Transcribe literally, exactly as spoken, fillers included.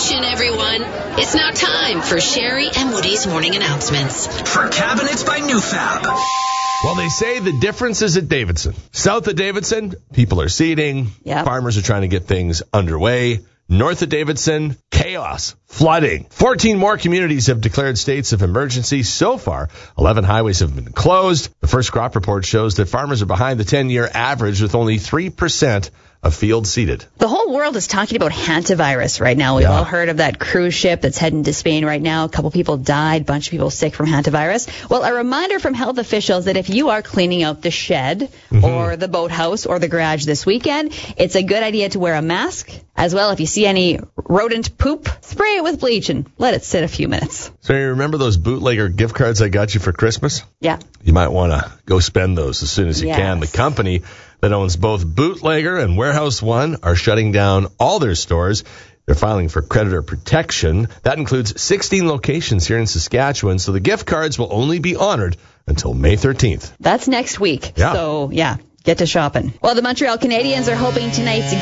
Attention, everyone. It's now time for Sherry and Woody's morning announcements. For Cabinets by Newfab. Well, they say the difference is at Davidson. South of Davidson, people are seeding. Yep. Farmers are trying to get things underway. North of Davidson, chaos, flooding. fourteen more communities have declared states of emergency. So far, eleven highways have been closed. The first crop report shows that farmers are behind the ten-year average with only three percent of fields seeded. The whole world is talking about hantavirus right now. We've Yeah. all heard of that cruise ship that's heading to Spain right now. A couple people died, a bunch of people sick from hantavirus. Well, a reminder from health officials that if you are cleaning out the shed mm-hmm. or the boathouse or the garage this weekend, it's a good idea to wear a mask. As well, if you see any rodent poop, spray it with bleach and let it sit a few minutes. So you remember those bootlegger gift cards I got you for Christmas? Yeah. You might want to go spend those as soon as you Yes. can. The company that owns both Bootlegger and Warehouse One are shutting down all their stores. They're filing for creditor protection. That includes sixteen locations here in Saskatchewan, so the gift cards will only be honored until May thirteenth. That's next week. Yeah. So, yeah, get to shopping. Well, the Montreal Canadiens are hoping tonight's